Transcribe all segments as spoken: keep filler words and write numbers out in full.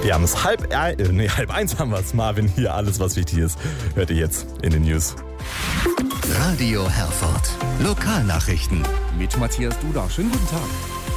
Wir haben es halb, äh, nee, halb eins haben wir es. Marvin hier, alles was wichtig ist, hört ihr jetzt in den News. Radio Herford. Lokalnachrichten. Mit Matthias Duda. Schönen guten Tag.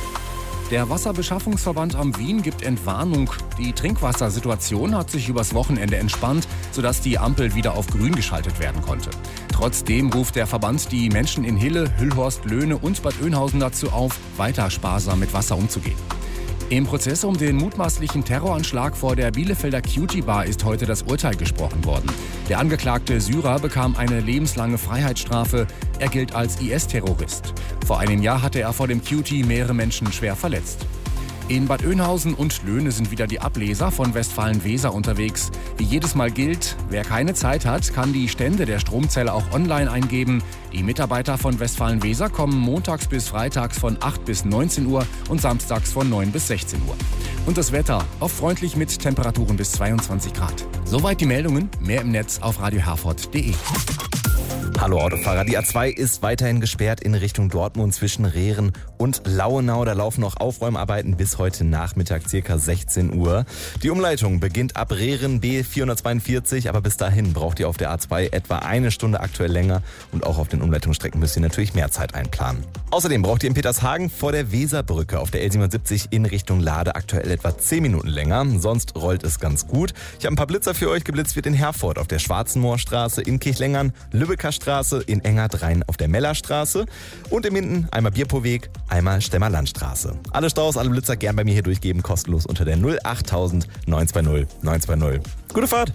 Der Wasserbeschaffungsverband am Wien gibt Entwarnung. Die Trinkwassersituation hat sich übers Wochenende entspannt, sodass die Ampel wieder auf grün geschaltet werden konnte. Trotzdem ruft der Verband die Menschen in Hille, Hüllhorst, Löhne und Bad Oeynhausen dazu auf, weiter sparsam mit Wasser umzugehen. Im Prozess um den mutmaßlichen Terroranschlag vor der Bielefelder Cutie Bar ist heute das Urteil gesprochen worden. Der angeklagte Syrer bekam eine lebenslange Freiheitsstrafe. Er gilt als I S-Terrorist. Vor einem Jahr hatte er vor dem Cutie mehrere Menschen schwer verletzt. In Bad Oeynhausen und Löhne sind wieder die Ableser von Westfalen-Weser unterwegs. Wie jedes Mal gilt, wer keine Zeit hat, kann die Stände der Stromzelle auch online eingeben. Die Mitarbeiter von Westfalen-Weser kommen montags bis freitags von acht bis neunzehn Uhr und samstags von neun bis sechzehn Uhr. Und das Wetter, oft freundlich mit Temperaturen bis zweiundzwanzig Grad. Soweit die Meldungen, mehr im Netz auf radio herford punkt de. Hallo Autofahrer, die A zwei ist weiterhin gesperrt in Richtung Dortmund zwischen Rehren und Lauenau. Da laufen noch Aufräumarbeiten bis heute Nachmittag ca. sechzehn Uhr. Die Umleitung beginnt ab Rehren B vierhundertzweiundvierzig, aber bis dahin braucht ihr auf der A zwei etwa eine Stunde aktuell länger und auch auf den Umleitungsstrecken müsst ihr natürlich mehr Zeit einplanen. Außerdem braucht ihr in Petershagen vor der Weserbrücke auf der L siebenundsiebzig in Richtung Lade aktuell etwa zehn Minuten länger. Sonst rollt es ganz gut. Ich habe ein paar Blitzer für euch. Geblitzt wird in Herford auf der Schwarzenmoorstraße, in Kirchlengern, Lübecker Straße, in Engert-Rhein auf der Mellerstraße und im Minden einmal Bierpoweg, einmal Stemmer-Landstraße. Alle Staus, alle Blitzer gern bei mir hier durchgeben, kostenlos unter der null achttausend neunhundertzweißig neunhundertzweißig. Gute Fahrt!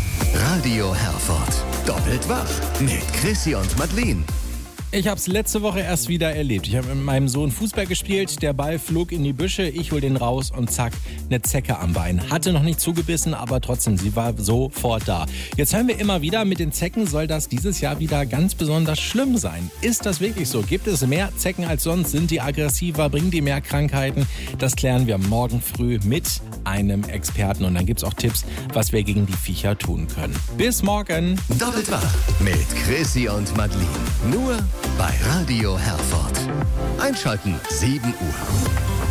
Radio Herford. Doppelt wach mit Chrissy und Madeleine. Ich habe es letzte Woche erst wieder erlebt. Ich habe mit meinem Sohn Fußball gespielt, der Ball flog in die Büsche, ich hol den raus und zack, eine Zecke am Bein. Hatte noch nicht zugebissen, aber trotzdem, sie war sofort da. Jetzt hören wir immer wieder, mit den Zecken soll das dieses Jahr wieder ganz besonders schlimm sein. Ist das wirklich so? Gibt es mehr Zecken als sonst? Sind die aggressiver? Bringen die mehr Krankheiten? Das klären wir morgen früh mit einem Experten. Und dann gibt es auch Tipps, was wir gegen die Viecher tun können. Bis morgen! Doppelt wach mit Chrissy und Madeleine. Nur bei Radio Herford. Einschalten sieben Uhr.